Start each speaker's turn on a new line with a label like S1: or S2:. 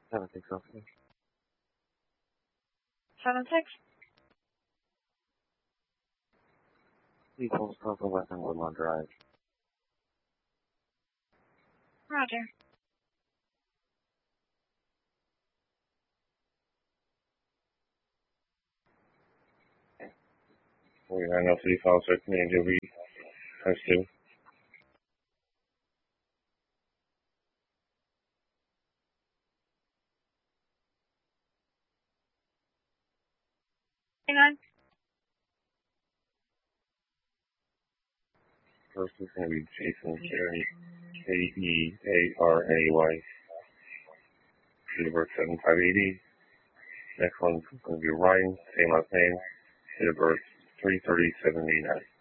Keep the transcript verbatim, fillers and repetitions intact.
S1: I don't think so.
S2: Seven six.
S1: Equals Purple West on Woodlawn Drive.
S2: Roger.
S3: forty-nine oh three files are Canadian Jubilee, times two.
S2: Nine.
S3: First is going to be Jason Carey, K E A R N E Y, date of birth seven five eighty. Next one's going to be Ryan, same last name, date of birth three thirty seventy-nine.